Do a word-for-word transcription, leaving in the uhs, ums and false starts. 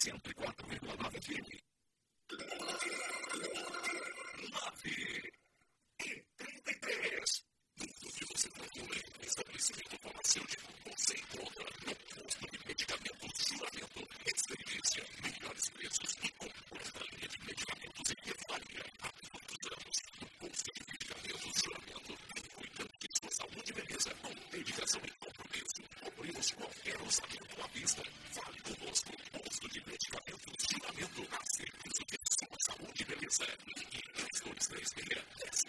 cento e quatro vírgula nove F M. nove e trinta e três. Tudo que você procura em um estabelecimento farmacêutico você encontra no posto de medicamentos Juramento. Experiência, melhores preços e completa linha de medicamentos em Evalha. Há muitos anos, no posto de medicamentos Juramento, cuidando de sua saúde e beleza, com dedicação e compromisso. Cobrimos qualquer orçamento à vista. Fale conosco, posto de medicamentos Juramento, a serviço de sua saúde e beleza. Ligue três dois três seis,